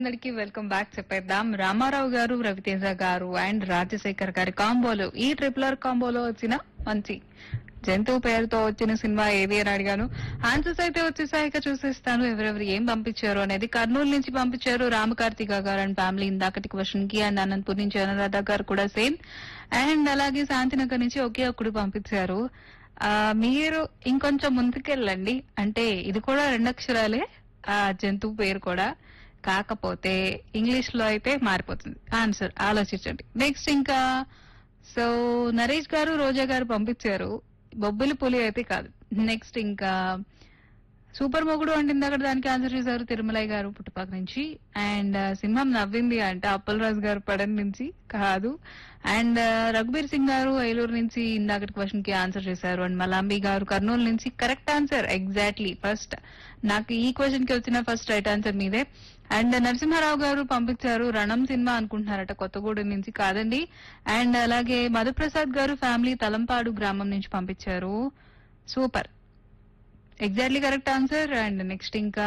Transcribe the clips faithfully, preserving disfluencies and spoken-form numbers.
అందరికి welcome back చెప్పేద్దాం. రామారావు గారు, రవితేజ గారు అండ్ రాజశేఖర్ గారి కాంబోలో ఈ ట్రిపులర్ కాంబోలో వచ్చిన మంచి జంతువు పేరుతో వచ్చిన సినిమా ఏది అని అడిగాను. ఆన్సర్స్ అయితే వచ్చేసాక చూసేస్తాను ఎవరెవరు ఏం పంపించారు అనేది. కర్నూలు నుంచి పంపించారు రామకార్తిక గారు అండ్ ఫ్యామిలీ ఇందాకటి క్వశ్చన్ కి. అండ్ అనంతపూర్ నుంచి అనురాధ గారు కూడా సేమ్. అండ్ అలాగే శాంతినగర్ నుంచి ఒకే ఒక్కడు పంపించారు. ఆ మీరు ఇంకొంచెం ముందుకెళ్ళండి, అంటే ఇది కూడా రెండు అక్షరాలే ఆ జంతువు పేరు కూడా, కాకపోతే ఇంగ్లీష్ లో అయితే మారిపోతుంది ఆన్సర్. ఆలోచించండి. నెక్స్ట్ ఇంకా సో నరేష్ గారు, రోజా గారు పంపించారు. బొబ్బిలి పులి అయితే కాదు. నెక్స్ట్ ఇంకా సూపర్ మొగుడు అంటే ఇందాక దానికి ఆన్సర్ చేశారు తిరుమలయ్య గారు పుట్టుపాక నుంచి. అండ్ సింహం నవ్వింది అంటే అప్పలరాజు గారు పడన్ నుంచి కాదు. అండ్ రఘుబీర్ సింగ్ గారు ఏలూరు నుంచి ఇందాకటి క్వశ్చన్ కి ఆన్సర్ చేశారు. అండ్ మలాంబి గారు కర్నూలు నుంచి కరెక్ట్ ఆన్సర్. ఎగ్జాక్ట్లీ ఫస్ట్ నాకు ఈ క్వశ్చన్ కి వచ్చిన ఫస్ట్ రైట్ ఆన్సర్ మీదే. అండ్ నరసింహారావు గారు పంపించారు రణం సినిమా అనుకుంటున్నారట కొత్తగూడెం నుంచి, కాదండి. అండ్ అలాగే మధుప్రసాద్ గారు ఫ్యామిలీ తలంపాడు గ్రామం నుంచి పంపించారు. Super, exactly correct answer. And next ఇంకా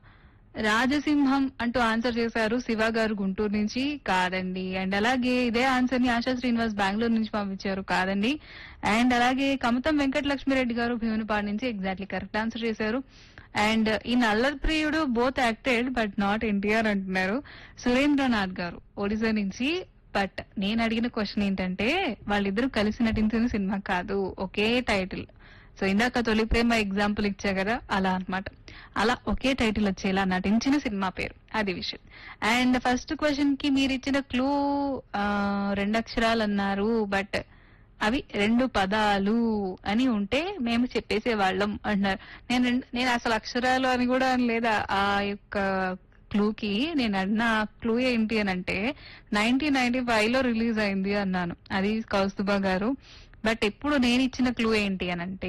రాజసింహం అంటూ ఆన్సర్ చేశారు శివ గారు గుంటూరు నుంచి, కాదండి. అండ్ అలాగే ఇదే ఆన్సర్ ని ఆశా శ్రీనివాస్ బెంగళూరు నుంచి పంపించారు, కాదండి. అండ్ అలాగే కమతం వెంకటలక్ష్మిరెడ్డి గారు భీమునిపాడు నుంచి ఎగ్జాక్ట్లీ కరెక్ట్ ఆన్సర్ చేశారు. అండ్ ఈ నల్లర్ ప్రియుడు both acted but not NTR అంటున్నారు సురేంద్రనాథ్ గారు ఒడిశా నుంచి. బట్ నేను అడిగిన క్వశ్చన్ ఏంటంటే వాళ్ళిద్దరూ కలిసి నటించిన సినిమా కాదు, ఒకే టైటిల్. సో ఇందాక తొలి ప్రేమ ఎగ్జాంపుల్ ఇచ్చా కదా, అలా అన్నమాట. అలా ఒకే టైటిల్ వచ్చేలా నటించిన సినిమా పేరు, అది విషయం. అండ్ ఫస్ట్ క్వశ్చన్ కి మీరు ఇచ్చిన క్లూ రెండు అక్షరాలు అన్నారు, బట్ అవి రెండు పదాలు అని ఉంటే మేము చెప్పేసే వాళ్ళం అంటున్నారు. నేను రెండు- నేను అసలు అక్షరాలు అని కూడా లేదా ఆ యొక్క క్లూకి. నేను అన్న క్లూ ఏంటి అని అంటే నైన్టీన్ నైన్టీ ఫైవ్ లో రిలీజ్ అయింది అన్నాను, అది కౌస్తుభా గారు. బట్ ఇప్పుడు నేను ఇచ్చిన క్లూ ఏంటి అని అంటే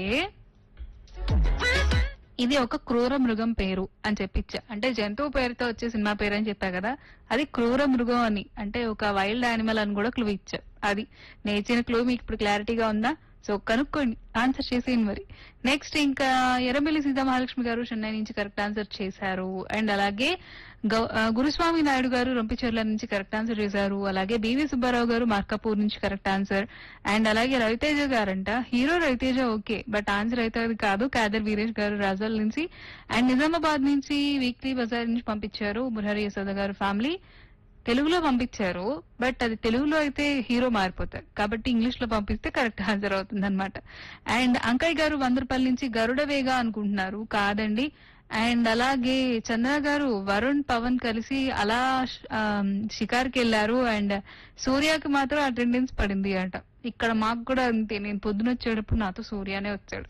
ఇది ఒక క్రూర మృగం పేరు అని చెప్పించా. అంటే జంతువు పేరుతో వచ్చే సినిమా పేరు అని చెప్పా కదా, అది క్రూర మృగం అని, అంటే ఒక వైల్డ్ యానిమల్ అని కూడా క్లూ ఇచ్చా. అది నేను ఇచ్చిన క్లూ మీకు ఇప్పుడు క్లారిటీగా ఉందా? సో కనుక్కోండి, ఆన్సర్ చేసేయండి మరి. నెక్స్ట్ ఇంకా ఎర్రమిల్లి సీతామహాలక్ష్మి గారు చెన్నై నుంచి కరెక్ట్ ఆన్సర్ చేశారు. అండ్ అలాగే గౌ- ఆ, గురుస్వామి నాయుడు గారు రొంపిచెర్ల నుంచి కరెక్ట్ ఆన్సర్ చేశారు. అలాగే బివి సుబ్బారావు గారు మార్కాపూర్ నుంచి కరెక్ట్ ఆన్సర్. అండ్ అలాగే Raviteja గారంట hero Raviteja, okay, but answer అయితే అది కాదు. కాదర్ వీరేష్ గారు రాజోల్ నుంచి. అండ్ నిజామాబాద్ నుంచి వీక్లీ బజార్ నుంచి పంపించారు మురహరి యశోద గారు ఫ్యామిలీ. తెలుగులో పంపించారు, బట్ అది తెలుగులో అయితే హీరో మారిపోతారు కాబట్టి ఇంగ్లీష్ లో పంపిస్తే కరెక్ట్ ఆన్సర్ అవుతుంది అనమాట. అండ్ అంకయ్య గారు వందరపల్లి నుంచి గరుడ వేగ అనుకుంటున్నారు, కాదండి. అండ్ అలాగే చంద్ర గారు వరుణ్ పవన్ కలిసి అలా ఆ, షికార్కి వెళ్లారు. అండ్ సూర్యకి మాత్రం అటెండెన్స్ పడింది అంట. ఇక్కడ మాకు కూడా అంతే, నేను పొద్దున వచ్చేటప్పుడు నాతో సూర్యనే వచ్చాడు.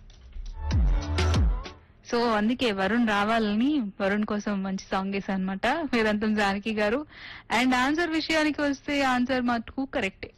సో అందుకే వరుణ్ రావాలని వరుణ్ కోసం మంచి సాంగ్ వేసా అనమాట. వేదాంతం జానకి గారు. అండ్ ఆన్సర్ విషయానికి వస్తే ఆన్సర్ మటుకు కరెక్టే.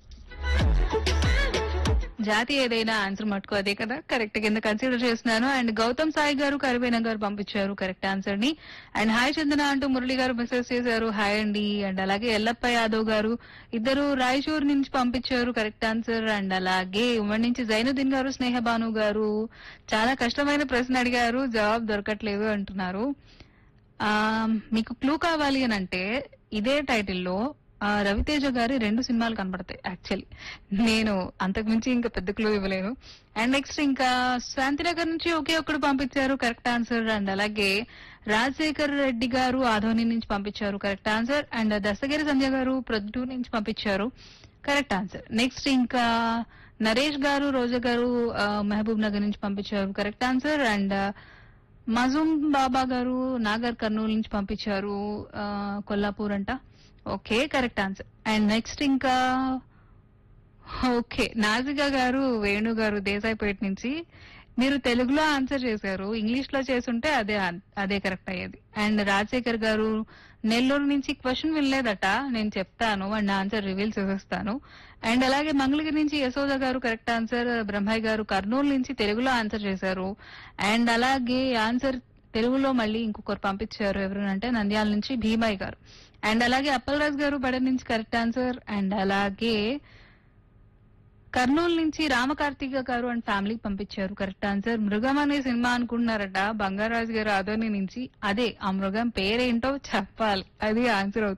జాతి ఏదైనా ఆన్సర్ మటుకు అదే కదా కరెక్ట్ కింద కన్సిడర్ చేస్తున్నాను. అండ్ గౌతమ్ సాయి గారు కరివేన గారు పంపించారు కరెక్ట్ ఆన్సర్ ని. అండ్ హాయ్ చందన అంటూ మురళి గారు మెసేజ్ చేశారు, హాయ్ అండి. అండ్ అలాగే ఎల్లప్ప యాదవ్ గారు ఇద్దరు రాయచూర్ నుంచి పంపించారు కరెక్ట్ ఆన్సర్. అండ్ అలాగే ఉమ్మడి నుంచి జైనుద్దీన్ గారు స్నేహ భాను గారు చాలా కష్టమైన ప్రశ్న అడిగారు, జవాబు దొరకట్లేదు అంటున్నారు. ఆ మీకు క్లూ కావాలి అని అంటే ఇదే టైటిల్లో ఆ రవితేజ గారి రెండు సినిమాలు కనబడతాయి యాక్చువల్లీ. నేను అంతకు మించి ఇంకా పెద్ద క్లూ ఇవ్వలేను. అండ్ నెక్స్ట్ ఇంకా శాంతినగర్ నుంచి ఒకే ఒక్కడు పంపించారు కరెక్ట్ ఆన్సర్. అండ్ అలాగే రాజశేఖర్ రెడ్డి గారు ఆధోని నుంచి పంపించారు కరెక్ట్ ఆన్సర్. అండ్ దస్తగిరి సంధ్య గారు ప్రొద్దు నుంచి పంపించారు కరెక్ట్ ఆన్సర్. నెక్స్ట్ ఇంకా నరేష్ గారు రోజా గారు ఆ, మహబూబ్ నగర్ నుంచి పంపించారు కరెక్ట్ ఆన్సర్. అండ్ మజూమ్ బాబా గారు నాగర్ కర్నూలు నుంచి పంపించారు ఆ, కొల్లాపూర్ అంట, okay correct answer. And next ఇంకా ఓకే నాజికా గారు వేణు గారు దేశాయిపేట నుంచి మీరు తెలుగులో ఆన్సర్ చేశారు, ఇంగ్లీష్ లో చేసుంటే అదే ఆన్- అదే కరెక్ట్ అయ్యేది. అండ్ రాజశేఖర్ గారు నెల్లూరు నుంచి క్వశ్చన్ వినలేదట, నేను చెప్తాను అండ్ ఆన్సర్ రివీల్ చేసేస్తాను. అండ్ అలాగే మంగళగిరి నుంచి యశోద గారు కరెక్ట్ ఆన్సర్. బ్రహ్మయ్య గారు కర్నూలు నుంచి తెలుగులో ఆన్సర్ చేశారు. అండ్ అలాగే ఆన్సర్ తెలుగులో మళ్ళీ ఇంకొకరు పంపించారు ఎవరంటే నంద్యాల నుంచి భీమయ్య గారు. అండ్ అలాగే అప్పలరాజు గారు బడ నుంచి కరెక్ట్ ఆన్సర్. అండ్ అలాగే కర్నూలు నుంచి రామకార్తిక గారు అండ్ ఫ్యామిలీ పంపించారు కరెక్ట్ ఆన్సర్. మృగం అనే సినిమా అనుకుంటున్నారట బంగారాజు గారు ఆదోని నుంచి. అదే ఆ మృగం పేరేంటో చెప్పాలి, అది ఆన్సర్ అవుతుంది.